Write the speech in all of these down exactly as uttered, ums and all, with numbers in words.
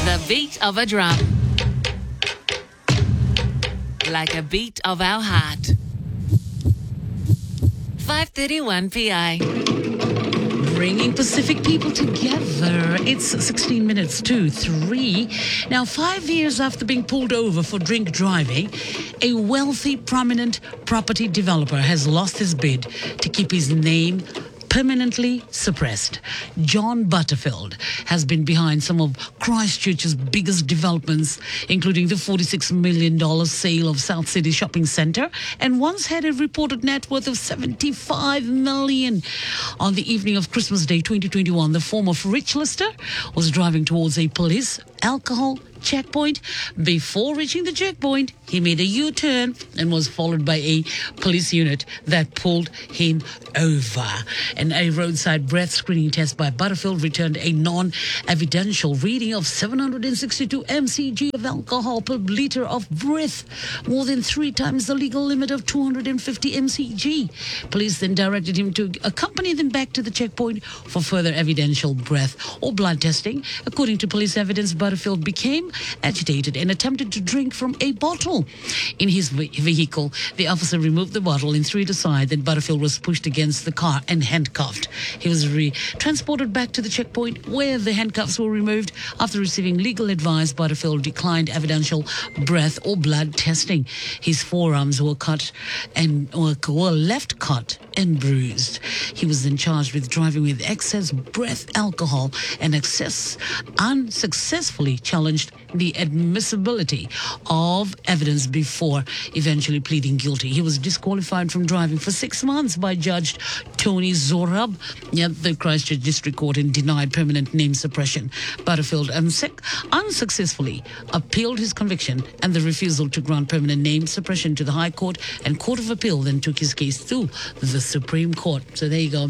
The beat of a drum. Like a beat of our heart. five thirty-one P I. Bringing Pacific people together. It's sixteen minutes to three. Now, five years after being pulled over for drink driving, a wealthy, prominent property developer has lost his bid to keep his name permanently suppressed. John Butterfield has been behind some of Christchurch's biggest developments, including the forty-six million dollars sale of South City Shopping Centre, and once had a reported net worth of seventy-five million dollars. On the evening of Christmas Day twenty twenty-one, the former of Rich Lister was driving towards a police alcohol checkpoint. Before reaching the checkpoint, he made a U-turn and was followed by a police unit that pulled him over. And a roadside breath screening test by Butterfield returned a non-evidential reading of seven hundred sixty-two milligrams of alcohol per liter of breath, more than three times the legal limit of two hundred fifty milligrams. Police then directed him to accompany them back to the checkpoint for further evidential breath or blood testing. According to police evidence, Butterfield became agitated and attempted to drink from a bottle. In his vehicle, the officer removed the bottle and threw it aside. Then Butterfield was pushed against the car and handcuffed. He was re- transported back to the checkpoint where the handcuffs were removed. After receiving legal advice, Butterfield declined evidential breath or blood testing. His forearms were cut and were, were left cut and bruised. He was then charged with driving with excess breath alcohol and excess unsuccessfully challenged the admissibility of evidence before eventually pleading guilty. He was disqualified from driving for six months by Judge Tony Zorab at the Christchurch District Court and denied permanent name suppression. Butterfield unsuc- unsuccessfully appealed his conviction and the refusal to grant permanent name suppression to the High Court, and Court of Appeal then took his case to the Supreme Court. So there you go.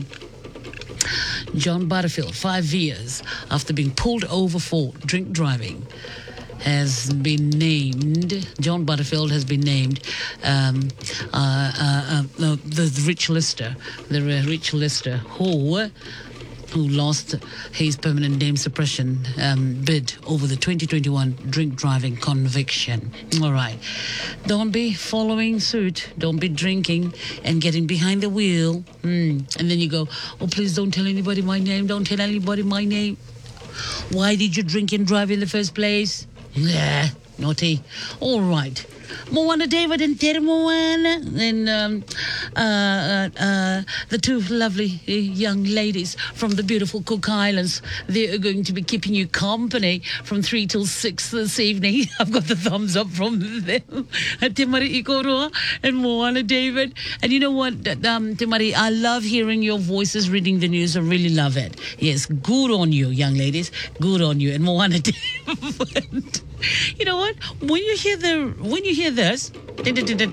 John Butterfield, five years after being pulled over for drink driving, has been named, John Butterfield has been named um, uh, uh, uh, the, the Rich Lister, the uh, Rich Lister who, who lost his permanent name suppression um, bid over the twenty twenty-one drink driving conviction. All right. Don't be following suit. Don't be drinking and getting behind the wheel. Mm. And then you go, oh, please don't tell anybody my name. Don't tell anybody my name. Why did you drink and drive in the first place? Yeah, naughty. All right. Moana David and Tere Moana and um, uh, uh, uh, the two lovely uh, young ladies from the beautiful Cook Islands. They are going to be keeping you company from three till six this evening. I've got the thumbs up from them. Te Marii Koroa and Moana David. And you know what, um, Te Marii, I love hearing your voices reading the news. I really love it. Yes, good on you, young ladies. Good on you. And Moana David. You know what? When you hear the when you hear this, I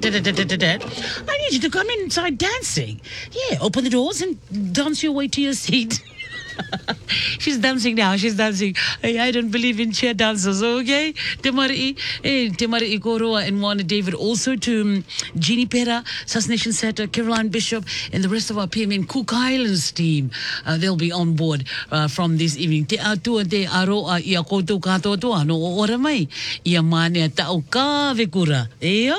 need you to come inside dancing. Yeah, open the doors and dance your way to your seat. She's dancing now. She's dancing. Hey, I don't believe in chair dancers, okay? Te Marii, eh, Te Marii Koroa and Moana David. Also to um, Jeannie Pera, Sus Nation Setter, Caroline Bishop, and the rest of our P M N Cook Islands team. Uh, they'll be on board uh, from this evening. Te atua te aroa ia koutou katoa toa no ora mai. Ia mane tau ka vekura. Eo?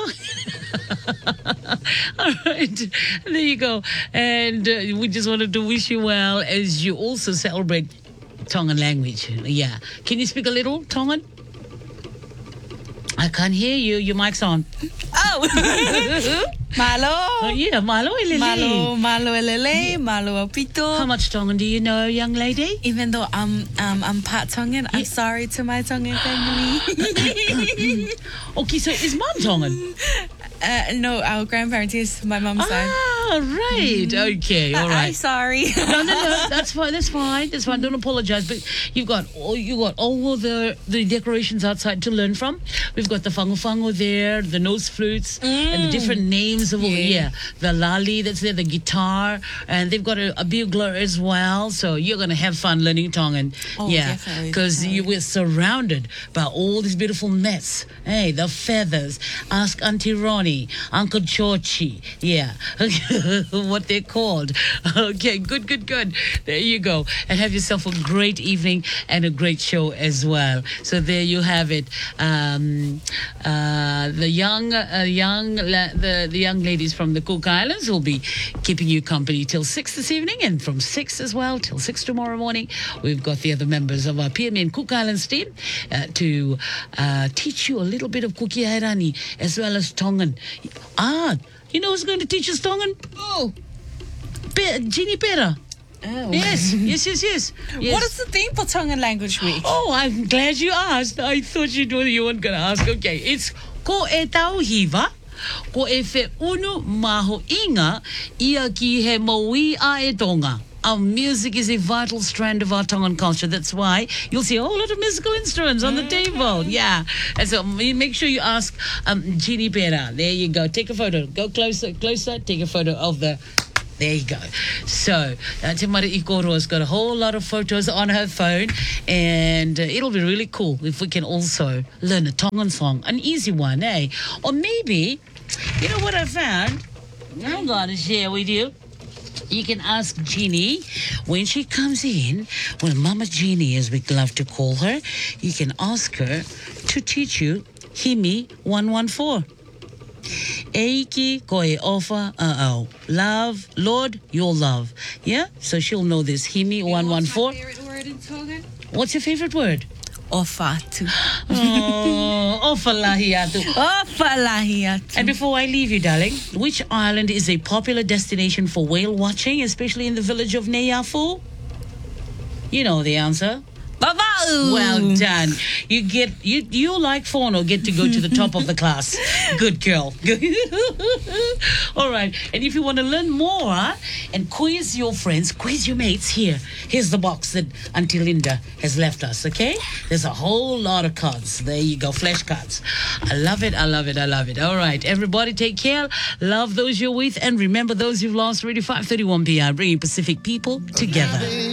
All right. There you go. And uh, we just wanted to wish you well as you also celebrate Tongan language. Yeah. Can you speak a little Tongan? I can't hear you. Your mic's on. Oh! Malo. Oh, yeah, malo elele. Malo, malo elele, yeah. Malo apito. How much Tongan do you know, young lady? Even though I'm um, I'm part Tongan, yeah. I'm sorry to my Tongan family. Okay, so is mom Tongan? Uh, no, our grandparents is my mom's ah, side. Ah, right. Mm-hmm. Okay, all right. I'm sorry. no, no, no. That's fine. That's fine. That's fine. Don't apologize. But you've got all you got all the the decorations outside to learn from. We've got the fango fango there, the nose flutes, mm. and the different names of yeah. yeah, the lali that's there, the guitar, and they've got a, a bugler as well. So you're gonna have fun learning Tongan. Oh, yeah, because you were surrounded by all this beautiful mess. Hey, the feathers. Ask Auntie Ronnie, Uncle Georgie. Yeah. what they're called. Okay, good, good, good. There you go. And have yourself a great evening and a great show as well. So there you have it. Um, uh, the young, uh, young, la- the, the young ladies from the Cook Islands will be keeping you company till six this evening, and from six as well till six tomorrow morning. We've got the other members of our P M N Cook Islands team uh, to uh, teach you a little bit of Kuki Hairani as well as Tongan. Ah, you know who's going to teach us Tongan? Oh, Pe- Jeannie Pera. Oh. Yes, yes, yes, yes, yes. What is the theme for Tongan Language Week? Oh, I'm glad you asked. I thought you knew you weren't going to ask. Okay, it's ko e tau hiva, ko e fe unu maho inga, ia ki he maui a e tonga. Our music is a vital strand of our Tongan culture. That's why you'll see a whole lot of musical instruments on the table. Yeah. And so make sure you ask um, Jeannie Pera. There you go. Take a photo. Go closer, closer. Take a photo of the... There you go. So, uh, Te Mara Ikoro's got a whole lot of photos on her phone, and uh, it'll be really cool if we can also learn a Tongan song. An easy one, eh? Or maybe, you know what I found? I'm going to share with you. You can ask Jeannie when she comes in, well, Mama Jeannie, as we love to call her, you can ask her to teach you Himi one one four. Eiki koe ofa uh-oh. Love, Lord, your love. Yeah? So she'll know this. Himi one one four. What's my favorite word in Tongan? What's your favorite word? Ofatu. Oh, ofa lahiatu. Ofalahiatu. And before I leave you, darling, which island is a popular destination for whale watching, especially in the village of Neyafu? You know the answer. Babau. Well done. You get you you like fawn or get to go to the top of the class. Good girl. All right. And if you want to learn more and quiz your friends, quiz your mates, here. Here's the box that Auntie Linda has left us, okay? There's a whole lot of cards. There you go, flashcards. I love it, I love it, I love it. All right. Everybody take care. Love those you're with. And remember those you've lost. Radio five thirty-one P R, bringing Pacific people together.